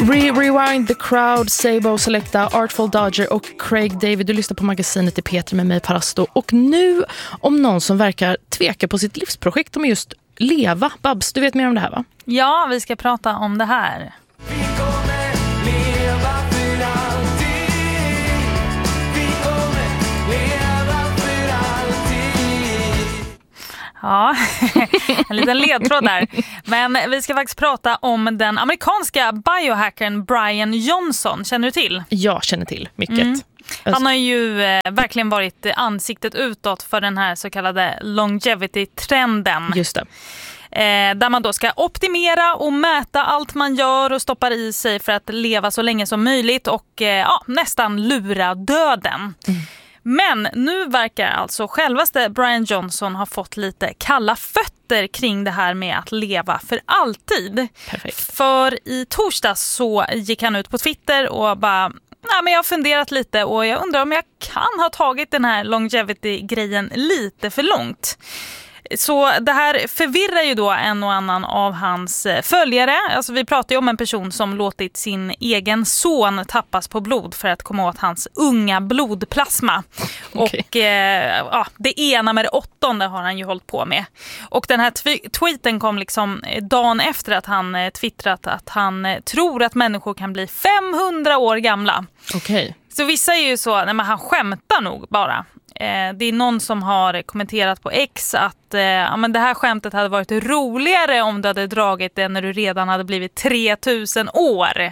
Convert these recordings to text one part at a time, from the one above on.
Rewind, The Crowd, Sabo, Selecta, Artful Dodger och Craig David. Du lyssnar på magasinet i Peter med mig, Parasto. Och nu om någon som verkar tveka på sitt livsprojekt om just leva. Babs, du vet mer om det här, va? Ja, vi ska prata om det här. Ja, en liten ledtråd där. Men vi ska faktiskt prata om den amerikanska biohackern Brian Johnson. Känner du till? Jag känner till mycket. Han har ju verkligen varit ansiktet utåt för den här så kallade longevity-trenden. Just det. Där man då ska optimera och mäta allt man gör och stoppar i sig för att leva så länge som möjligt och nästan lura döden. Men nu verkar alltså självaste Brian Johnson ha fått lite kalla fötter kring det här med att leva för alltid. Perfekt. För i torsdags så gick han ut på Twitter och bara, men jag har funderat lite och jag undrar om jag kan ha tagit den här longevity-grejen lite för långt. Så det här förvirrar ju då en och annan av hans följare. Alltså vi pratar ju om en person som låtit sin egen son tappas på blod för att komma åt hans unga blodplasma. Okay. Och det ena med det 8:e har han ju hållit på med. Och den här tweeten kom liksom dagen efter att han twittrat att han tror att människor kan bli 500 år gamla. Okay. Så vissa är ju så, men han skämtar nog bara. Det är någon som har kommenterat på X att men det här skämtet hade varit roligare om du hade dragit det när du redan hade blivit 3000 år.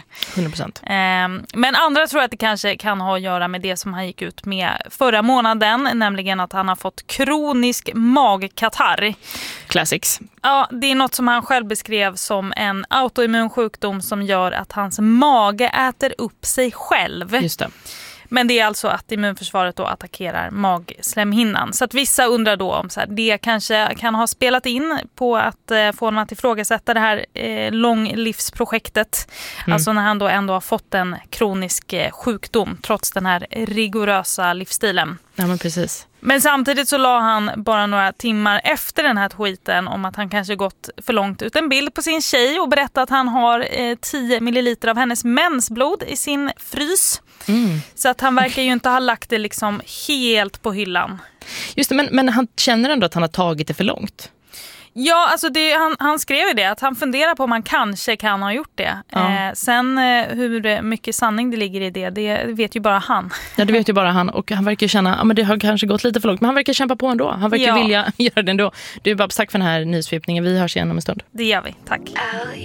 100%. Men andra tror att det kanske kan ha att göra med det som han gick ut med förra månaden, nämligen att han har fått kronisk magkatarr. Classics. Ja, det är något som han själv beskrev som en autoimmun sjukdom som gör att hans mage äter upp sig själv. Just det. Men det är alltså att immunförsvaret då attackerar magslemhinnan. Så att vissa undrar då om så här, det kanske kan ha spelat in på att få honom att ifrågasätta det här långlivsprojektet. Alltså när han då ändå har fått en kronisk sjukdom trots den här rigorösa livsstilen. Ja, men precis. Men samtidigt så la han bara några timmar efter den här tweeten om att han kanske gått för långt ut en bild på sin tjej och berättat att han har 10 milliliter av hennes mensblod i sin frys. Så att han verkar ju inte ha lagt det liksom helt på hyllan. Just det, men han känner ändå att han har tagit det för långt. Ja, alltså han skrev ju det, att han funderar på om man kanske kan ha gjort det. Ja. Sen hur mycket sanning det ligger i det vet ju bara han. Ja, det vet ju bara han, och han verkar känna men det har kanske gått lite för långt, men han verkar kämpa på ändå. Han verkar vilja göra det ändå. Du, Babs, tack för den här nysvepningen. Vi hörs igen om en stund. Det gör vi, tack.